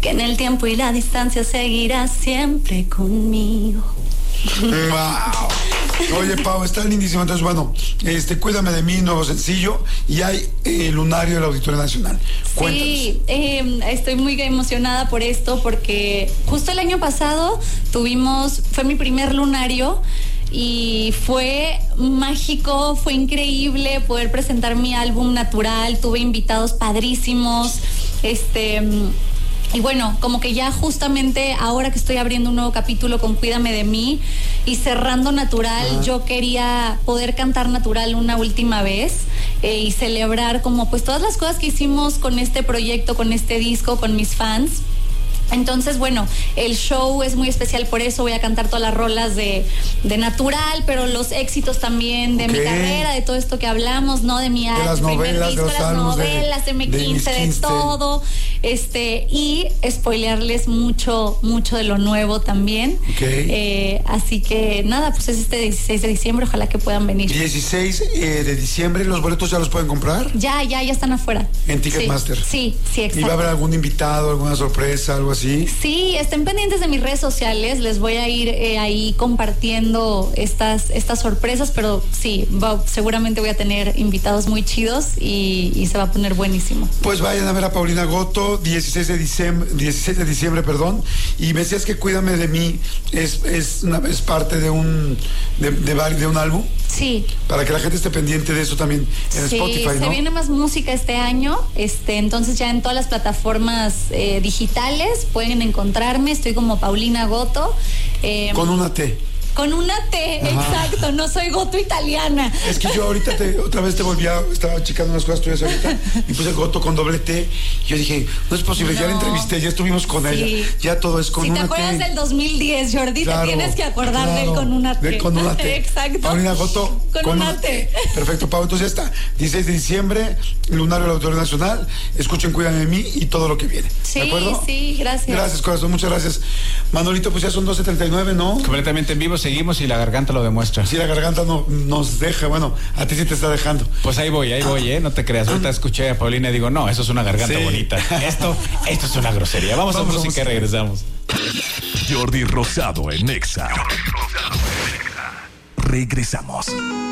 que en el tiempo y la distancia seguirás siempre conmigo. Wow. Oye, Pau, está lindísimo. Entonces, bueno, Cuídame de mí, nuevo sencillo, y hay Lunario del Auditorio Nacional. Cuéntanos. Sí, estoy muy emocionada por esto porque justo el año pasado fue mi primer lunario y fue mágico, fue increíble poder presentar mi álbum Natural, tuve invitados padrísimos, y bueno, como que ya justamente ahora que estoy abriendo un nuevo capítulo con Cuídame de mí y cerrando Natural, yo quería poder cantar Natural una última vez y celebrar como pues todas las cosas que hicimos con este proyecto, con este disco, con mis fans. Entonces, bueno, el show es muy especial por eso. Voy a cantar todas las rolas de Natural, pero los éxitos también de mi carrera, de todo esto que hablamos, ¿no? De mi de las novelas, disco, de los las novelas, de M15, de todo. Y spoilearles mucho de lo nuevo también. Así que nada, pues es este 16 de diciembre, ojalá que puedan venir. 16 de diciembre, ¿los boletos ya los pueden comprar? Ya están afuera. En Ticketmaster. Sí, exacto. ¿Y va a haber algún invitado, alguna sorpresa, algo así? Sí, estén pendientes de mis redes sociales, les voy a ir ahí compartiendo estas sorpresas, pero sí, seguramente voy a tener invitados muy chidos y se va a poner buenísimo. Pues vayan a ver a Paulina Goto, 16 de diciembre, y me decías que Cuídame de mí es parte de un álbum. Sí. Para que la gente esté pendiente de eso también en Spotify, ¿no? Se viene más música este año, entonces ya en todas las plataformas digitales pueden encontrarme, estoy como Paulina Goto. Con una T. Con una T, exacto, no soy Goto italiana. Es que yo ahorita otra vez estaba checando unas cosas tuyas ahorita y puse Goto con doble T. Y yo dije, no es posible, ya la entrevisté, ya estuvimos con ella. Ya todo es con una T. Si te acuerdas del 2010, Jordi, te tienes que acordar del con una T. Con una T. Exacto. Paulina Goto con una T. Perfecto, Pau. Entonces ya está. 16 de diciembre, Lunario del Auditorio Nacional. Escuchen Cuídame de mí y todo lo que viene. Sí, ¿de acuerdo? Sí, gracias. Gracias, corazón, muchas gracias. Manolito, pues ya son 12:39, ¿no? Completamente en vivo, seguimos y la garganta lo demuestra. Sí, la garganta no nos deja, bueno, a ti sí te está dejando. Pues ahí voy, no te creas. Ahorita escuché a Paulina y digo, no, eso es una garganta bonita. Esto es una grosería. Vamos a música y regresamos. Jordi Rosado en Exa. Regresamos.